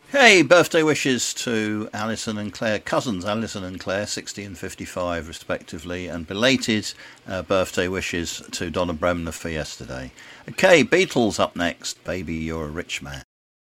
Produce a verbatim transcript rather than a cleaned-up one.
Hey, birthday wishes to Alison and Claire, cousins Alison and Claire, sixty and fifty-five respectively, and belated uh, birthday wishes to Donna Bremner for yesterday. Okay, Beatles up next. Baby, you're a rich man.